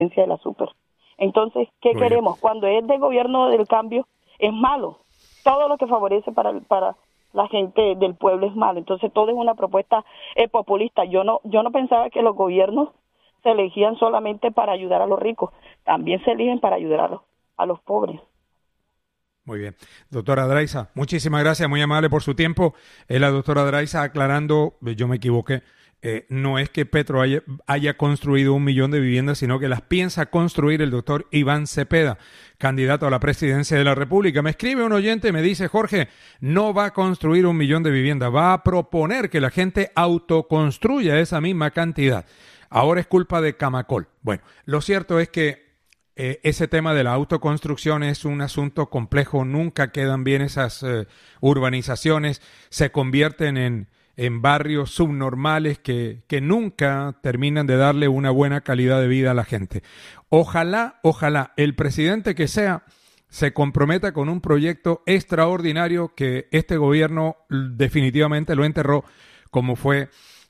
de la super. Entonces, ¿qué queremos? Cuando es del gobierno del cambio, es malo. Todo lo que favorece para la gente del pueblo es malo. Entonces, todo es una propuesta populista. Yo no pensaba que los gobiernos se elegían solamente para ayudar a los ricos. También se eligen para ayudar a los pobres. Muy bien. Doctora Adraiza, muchísimas gracias, muy amable por su tiempo. La doctora Adraiza aclarando, yo me equivoqué, no es que Petro haya construido 1 millón de viviendas, sino que las piensa construir el doctor Iván Cepeda, candidato a la presidencia de la República. Me escribe un oyente y me dice, Jorge, no va a construir 1 millón de viviendas, va a proponer que la gente autoconstruya esa misma cantidad. Ahora es culpa de Camacol. Bueno, lo cierto es que ese tema de la autoconstrucción es un asunto complejo, nunca quedan bien esas urbanizaciones, se convierten en barrios subnormales que nunca terminan de darle una buena calidad de vida a la gente. Ojalá el presidente que sea se comprometa con un proyecto extraordinario que este gobierno definitivamente lo enterró, como fue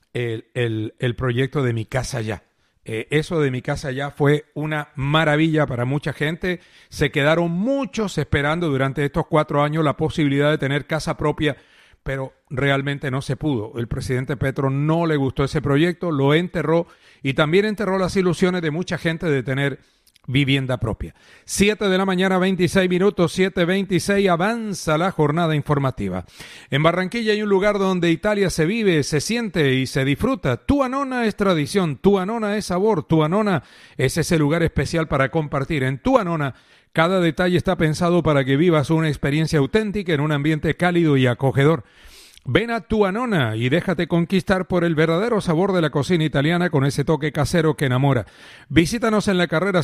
el proyecto de Mi Casa Ya. Eso de Mi Casa Ya fue una maravilla para mucha gente. Se quedaron muchos esperando durante estos 4 años la posibilidad de tener casa propia, pero realmente no se pudo. El presidente Petro no le gustó ese proyecto, lo enterró y también enterró las ilusiones de mucha gente de tener vivienda propia. 7 de la mañana, 26 minutos, 7:26, avanza la jornada informativa. En Barranquilla hay un lugar donde Italia se vive, se siente y se disfruta. Tuanona es tradición, Tuanona es sabor, Tuanona es ese lugar especial para compartir. En Tuanona, cada detalle está pensado para que vivas una experiencia auténtica en un ambiente cálido y acogedor. Ven a Tuanona y déjate conquistar por el verdadero sabor de la cocina italiana con ese toque casero que enamora. Visítanos en la carrera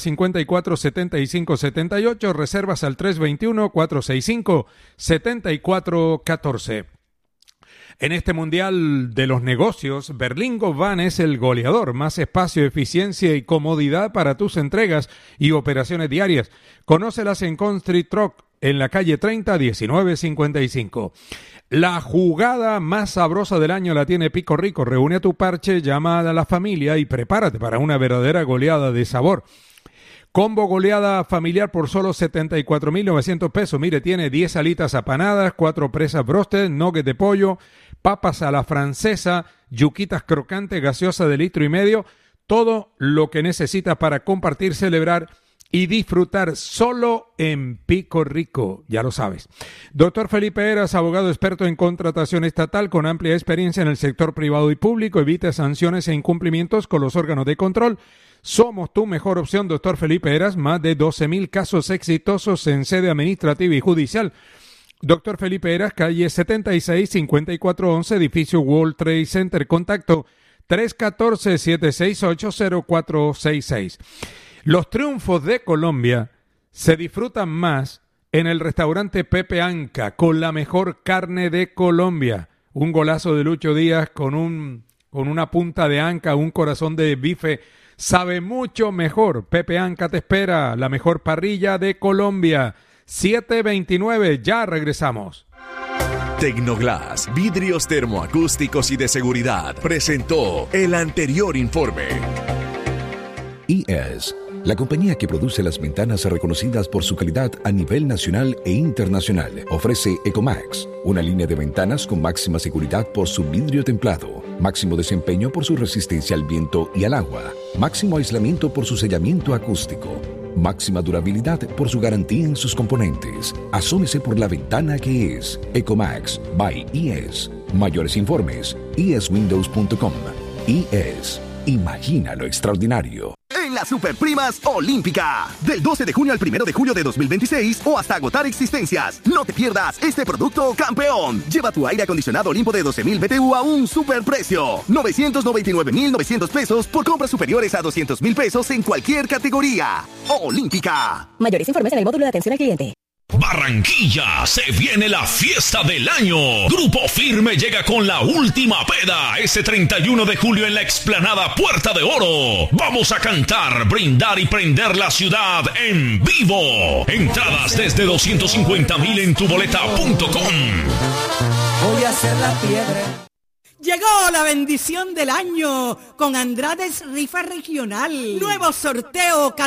54-75-78, reservas al 321-465-7414. En este Mundial de los Negocios, Berlingo Van es el goleador. Más espacio, eficiencia y comodidad para tus entregas y operaciones diarias. Conócelas en Country Truck en la calle 30 1955. La jugada más sabrosa del año la tiene Pico Rico. Reúne a tu parche, llama a la familia y prepárate para una verdadera goleada de sabor. Combo goleada familiar por solo 74,900 pesos. Mire, tiene 10 alitas apanadas, 4 presas broasted, nuggets de pollo, papas a la francesa, yuquitas crocantes, gaseosa de 1,5 litros. Todo lo que necesitas para compartir, celebrar y disfrutar solo en Pico Rico, ya lo sabes. Doctor Felipe Heras, abogado experto en contratación estatal con amplia experiencia en el sector privado y público, evita sanciones e incumplimientos con los órganos de control. Somos tu mejor opción, doctor Felipe Heras, más de 12,000 casos exitosos en sede administrativa y judicial. Doctor Felipe Heras, calle 76, 5411, edificio World Trade Center, contacto 314-768-0466. Los triunfos de Colombia se disfrutan más en el restaurante Pepe Anca, con la mejor carne de Colombia. Un golazo de Lucho Díaz con una punta de anca, un corazón de bife, sabe mucho mejor. Pepe Anca te espera, la mejor parrilla de Colombia. 7:29, ya regresamos. Tecnoglass, vidrios termoacústicos y de seguridad, presentó el anterior informe. IES, la compañía que produce las ventanas reconocidas por su calidad a nivel nacional e internacional, ofrece Ecomax, una línea de ventanas con máxima seguridad por su vidrio templado, máximo desempeño por su resistencia al viento y al agua, máximo aislamiento por su sellamiento acústico, máxima durabilidad por su garantía en sus componentes. Asómese por la ventana que es Ecomax by IES. Mayores informes, ieswindows.com. IES. Imagina lo extraordinario. En las Superprimas Olímpica, del 12 de junio al 1 de julio de 2026 o hasta agotar existencias. No te pierdas este producto campeón. Lleva tu aire acondicionado Olimpo de 12,000 BTU a un superprecio. 999,900 pesos por compras superiores a 200,000 pesos en cualquier categoría. Olímpica. Mayores informes en el módulo de atención al cliente. Barranquilla, se viene la fiesta del año. Grupo Firme llega con la última peda ese 31 de julio en la explanada Puerta de Oro. Vamos a cantar, brindar y prender la ciudad en vivo. Entradas desde 250,000 en tuboleta.com. Voy a hacer la piedra Llegó la bendición del año con Andrades Rifa Regional. Nuevo sorteo